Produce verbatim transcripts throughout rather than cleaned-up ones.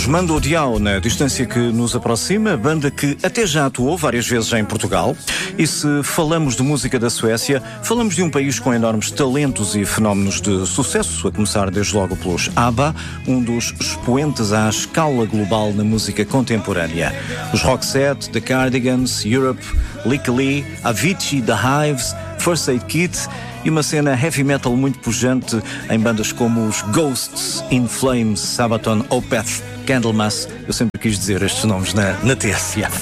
Os Mando Diao, na distância que nos aproxima, banda que até já atuou várias vezes em Portugal. E se falamos de música da Suécia, falamos de um país com enormes talentos e fenómenos de sucesso, a começar desde logo pelos ABBA, um dos expoentes à escala global na música contemporânea. Os Roxette, The Cardigans, Europe, Lick Lee, Avicii, The Hives, First Aid Kit e uma cena heavy metal muito pujante em bandas como os Ghosts, In Flames, Sabaton, Opeth, Candlemass. Eu sempre quis dizer estes nomes na, na T S F.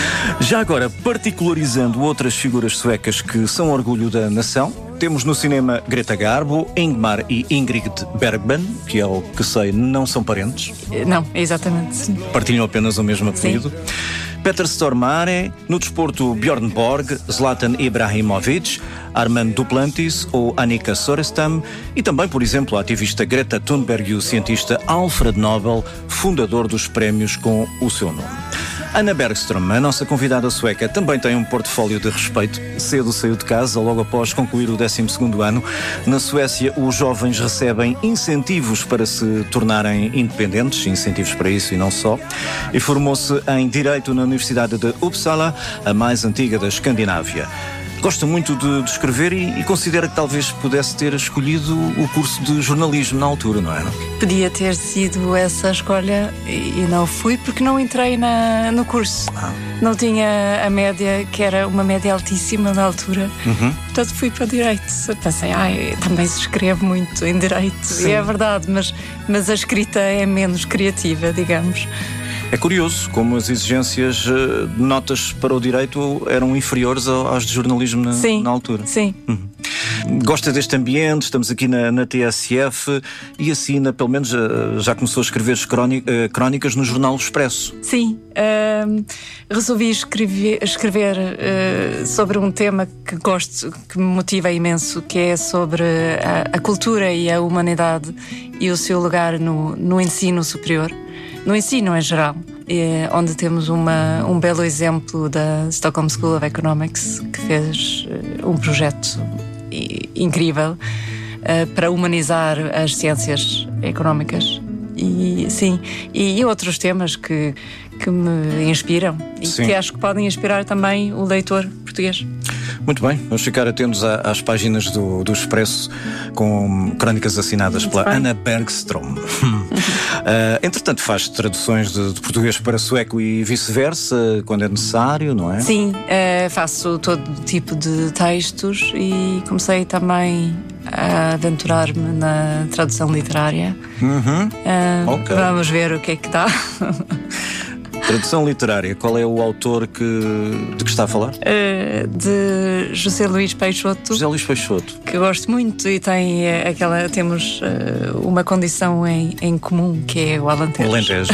Já agora, particularizando outras figuras suecas que são orgulho da nação, temos no cinema Greta Garbo, Ingmar e Ingrid Bergman, que é o que sei, não são parentes. Não, exatamente. Partilham apenas o mesmo apelido. Sim. Peter Stormare, no desporto Bjorn Borg, Zlatan Ibrahimovic, Armand Duplantis ou Annika Sorenstam e também, por exemplo, a ativista Greta Thunberg e o cientista Alfred Nobel, fundador dos prémios com o seu nome. Anna Bergström, a nossa convidada sueca, também tem um portfólio de respeito. Cedo saiu de casa, logo após concluir o décimo segundo ano. Na Suécia, os jovens recebem incentivos para se tornarem independentes, incentivos para isso e não só. E formou-se em Direito na Universidade de Uppsala, a mais antiga da Escandinávia. Gosta muito de, de escrever e, e considera que talvez pudesse ter escolhido o curso de jornalismo na altura, não é? Não? Podia ter sido essa a escolha e não fui porque não entrei na, no curso. Ah. Não tinha a média, que era uma média altíssima na altura. Uhum. Portanto, fui para Direito. Pensei, ai, também se escreve muito em Direito. Sim. E é verdade, mas, mas a escrita é menos criativa, digamos. É curioso como as exigências de notas para o direito eram inferiores às de jornalismo na, sim, na altura. Sim. Uhum. Gosta deste ambiente, estamos aqui na, na T S F e assina, pelo menos já começou a escrever crónicas no jornal Expresso. Sim, uh, resolvi escrever, escrever uh, sobre um tema que gosto, que me motiva imenso, que é sobre a, a cultura e a humanidade e o seu lugar no, no ensino superior. No ensino em geral, é, onde temos uma, um belo exemplo da Stockholm School of Economics, que fez uh, um projeto i- incrível uh, para humanizar as ciências económicas. E, sim, e outros temas que, que me inspiram e sim. que acho que podem inspirar também o leitor português. Muito bem, vamos ficar atentos às páginas do, do Expresso com crónicas assinadas Muito pela bem. Anna Bergström. uh, entretanto, faz traduções de, de português para sueco e vice-versa, quando é necessário, não é? Sim, uh, faço todo tipo de textos e comecei também a aventurar-me na tradução literária. Uhum. Uh, okay. Vamos ver o que é que dá. Tradução literária, qual é o autor que, de que está a falar? Uh, de José Luís Peixoto. José Luís Peixoto. Que gosto muito e tem uh, aquela, temos uh, uma condição em, em comum, que é o Alentejo. O Alentejo.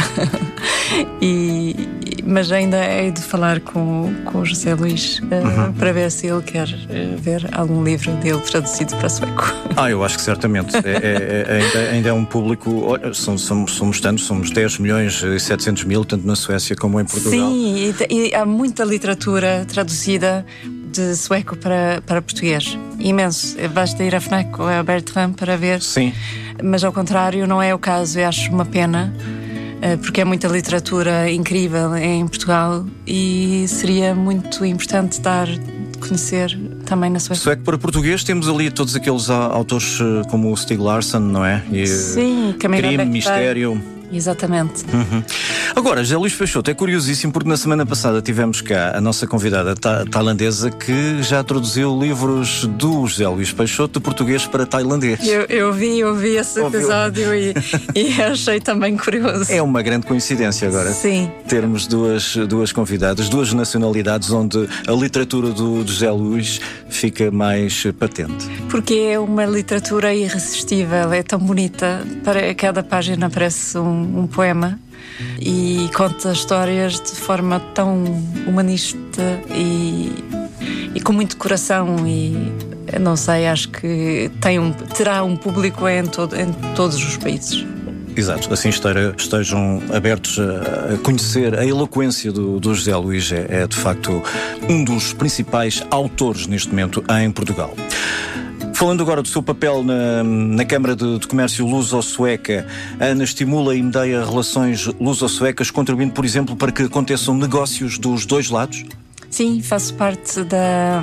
e, mas ainda hei de falar com, com o José Luís uh, uhum. para ver se ele quer uh, ver algum livro dele traduzido para sueco. Ah, eu acho que certamente. é, é, é, ainda, ainda é um público. Olha, somos, somos, somos tantos, somos dez milhões e setecentos mil, tanto na Suécia como em Portugal. Sim, e, e há muita literatura traduzida de sueco para, para português. Imenso. Basta ir a FNAC ou a Bertrand para ver. Sim. Mas ao contrário, não é o caso. Eu acho uma pena, porque é muita literatura incrível em Portugal e seria muito importante dar de conhecer também na Suécia. Sueco para português temos ali todos aqueles autores como o Stieg Larsson, não é? E, sim, Crime, Mistério. Exatamente. Uhum. Agora, José Luís Peixoto, é curiosíssimo porque na semana passada tivemos cá a nossa convidada ta- tailandesa que já traduziu livros do José Luís Peixoto de português para tailandês. Eu, eu vi, eu vi esse Ouviu? episódio e, e achei também curioso. É uma grande coincidência agora. Sim. Termos duas, duas convidadas, duas nacionalidades onde a literatura do, do José Luís fica mais patente. Porque é uma literatura irresistível, é tão bonita, para cada página parece um um poema e conta histórias de forma tão humanista e, e com muito coração e não sei, acho que tem um, terá um público em, todo, em todos os países. Exato, assim estejam abertos a conhecer a eloquência do, do José Luís, é, é de facto um dos principais autores neste momento em Portugal. Falando agora do seu papel na, na Câmara de, de Comércio Luso-Sueca, a Ana estimula e medeia relações luso-suecas, contribuindo, por exemplo, para que aconteçam negócios dos dois lados? Sim, faço parte da,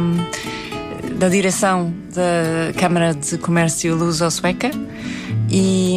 da direção da Câmara de Comércio Luso-Sueca e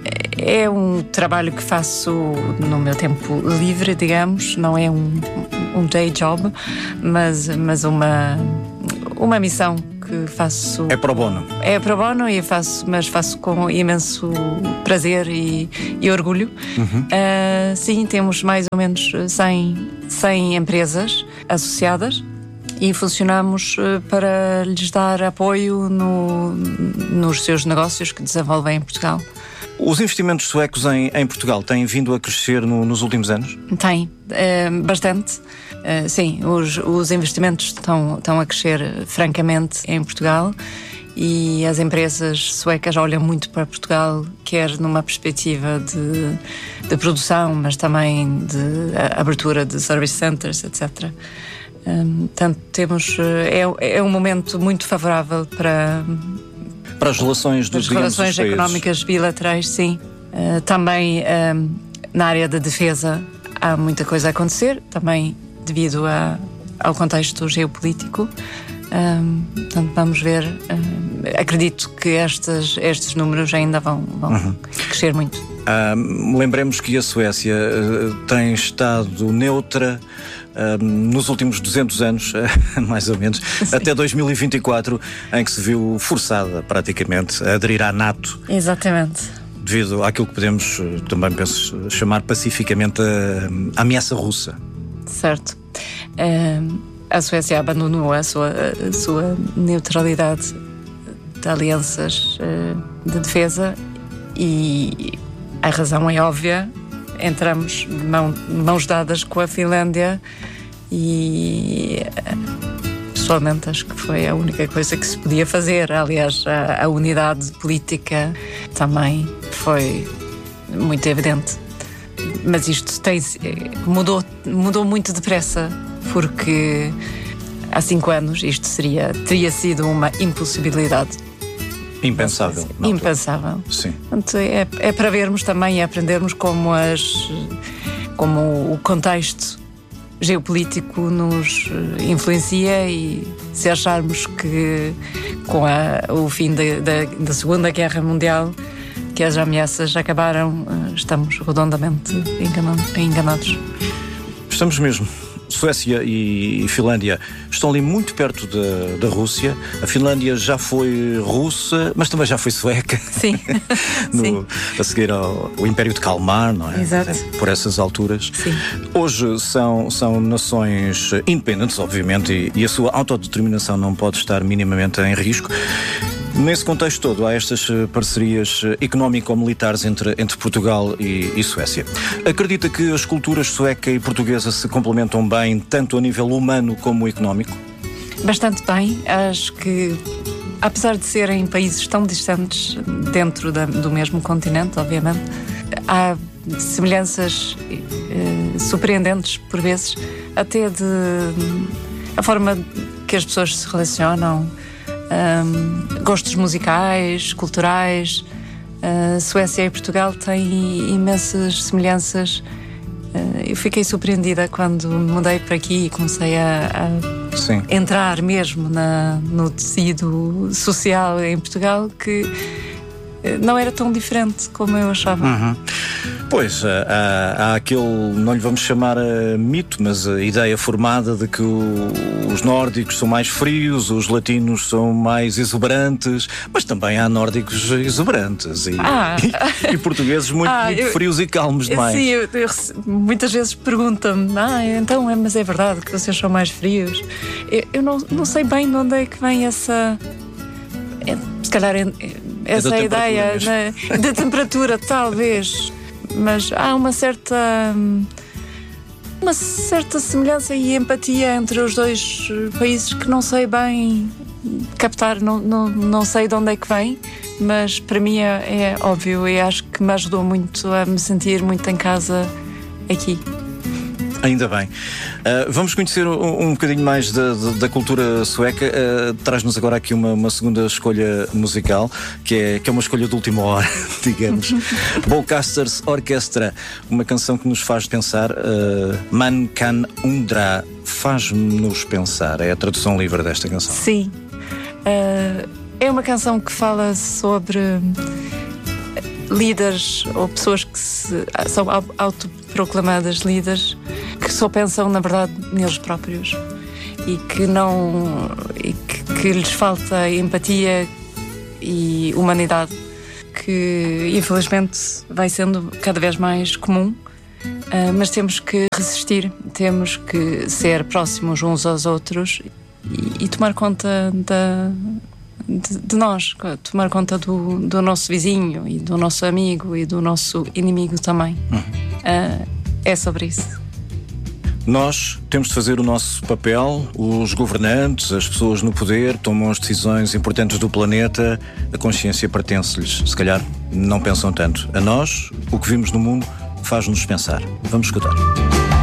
é um trabalho que faço no meu tempo livre, digamos, não é um, um day job, mas, mas uma, uma missão que faço. É pro bono. É pro bono, e faço, mas faço com imenso prazer e, e orgulho. Uhum. Uh, sim, temos mais ou menos cem, cem empresas associadas e funcionamos para lhes dar apoio no, nos seus negócios que desenvolvem em Portugal. Os investimentos suecos em, em Portugal têm vindo a crescer no, nos últimos anos? Tem, uh, bastante. Uh, sim, os, os investimentos estão, estão a crescer francamente em Portugal e as empresas suecas olham muito para Portugal, quer numa perspectiva de, de produção, mas também de abertura de service centers, etcétera. Um, portanto, temos, é, é um momento muito favorável para, para as relações, dos, as relações económicas bilaterais, sim. Uh, também um, na área da defesa há muita coisa a acontecer, também devido a, ao contexto geopolítico. Um, portanto, vamos ver. Um, acredito que estes, estes números ainda vão, vão uhum. crescer muito. Um, lembremos que a Suécia uh, tem estado neutra uh, nos últimos duzentos anos, uh, mais ou menos, sim, até dois mil e vinte e quatro, em que se viu forçada praticamente a aderir à NATO. Exatamente. Devido àquilo que podemos uh, também, penso, chamar pacificamente a, a ameaça russa. Certo. Um, a Suécia abandonou a sua, a sua neutralidade de alianças uh, de defesa e a razão é óbvia. Entramos de mão, mãos dadas com a Finlândia e pessoalmente acho que foi a única coisa que se podia fazer. Aliás, a, a unidade política também foi muito evidente. Mas isto tem, mudou, mudou muito depressa, porque há cinco anos isto seria, teria sido uma impossibilidade. Impensável. Impensável. Sim. Portanto, é, é para vermos também e aprendermos como, as, como o contexto geopolítico nos influencia, e se acharmos que com a, o fim da, da, da Segunda Guerra Mundial que as ameaças acabaram, estamos redondamente enganados. Estamos mesmo. Suécia e Finlândia estão ali muito perto da, da Rússia. A Finlândia já foi russa, mas também já foi sueca. Sim. no, Sim. A seguir ao, ao Império de Kalmar, não é? Exato. Por essas alturas. Sim. Hoje são, são nações independentes, obviamente, e, e a sua autodeterminação não pode estar minimamente em risco. Nesse contexto todo, há estas parcerias económico-militares entre, entre Portugal e, e Suécia. Acredita que as culturas sueca e portuguesa se complementam bem, tanto a nível humano como económico? Bastante bem. Acho que, apesar de serem países tão distantes dentro da, do mesmo continente, obviamente, há semelhanças eh, surpreendentes, por vezes, até de a forma que as pessoas se relacionam. Um, gostos musicais, culturais. uh, Suécia e Portugal têm imensas semelhanças. uh, Eu fiquei surpreendida quando mudei para aqui e comecei a, a entrar mesmo na, no tecido social em Portugal, que não era tão diferente como eu achava. Uhum. Pois, há, há aquele, não lhe vamos chamar a mito, mas a ideia formada de que o, os nórdicos são mais frios, os latinos são mais exuberantes, mas também há nórdicos exuberantes e, ah. e, e portugueses muito, ah, muito eu, frios e calmos demais. Sim, eu, eu, muitas vezes perguntam-me, ah, então, é, mas é verdade que vocês são mais frios? Eu, eu não, não sei bem de onde é que vem essa... É, se calhar... É, essa é ideia na, da temperatura, talvez, mas há uma certa uma certa semelhança e empatia entre os dois países que não sei bem captar, não, não, não sei de onde é que vem, mas para mim é, é óbvio, e acho que me ajudou muito a me sentir muito em casa aqui. Ainda bem. Uh, vamos conhecer um, um bocadinho mais da, da, da cultura sueca. Uh, Traz-nos agora aqui uma, uma segunda escolha musical, que é, que é uma escolha de última hora, digamos. Bowcasters Orchestra, uma canção que nos faz pensar. Uh, Man kan undra, faz-nos pensar. É a tradução livre desta canção. Sim. Uh, é uma canção que fala sobre líderes ou pessoas que se, são autoproclamadas líderes, que só pensam na verdade neles próprios e que não e que, que lhes falta empatia e humanidade, que infelizmente vai sendo cada vez mais comum, uh, mas temos que resistir, temos que ser próximos uns aos outros e, e tomar conta da De, de nós, tomar conta do, do nosso vizinho e do nosso amigo e do nosso inimigo também. Uhum. Uh, é sobre isso. Nós temos de fazer o nosso papel. Os governantes, as pessoas no poder tomam as decisões importantes do planeta. A consciência pertence-lhes. Se calhar não pensam tanto. A nós, o que vimos no mundo faz-nos pensar. Vamos escutar.